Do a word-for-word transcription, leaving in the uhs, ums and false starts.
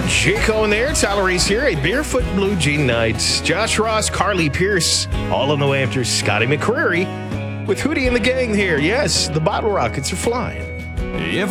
Jayco in there, Tyler Reese here, a Barefoot Blue Jean Nights. Josh Ross, Carly Pierce, all on the way after Scotty McCreery with Hootie and the gang here. Yes, the bottle rockets are flying.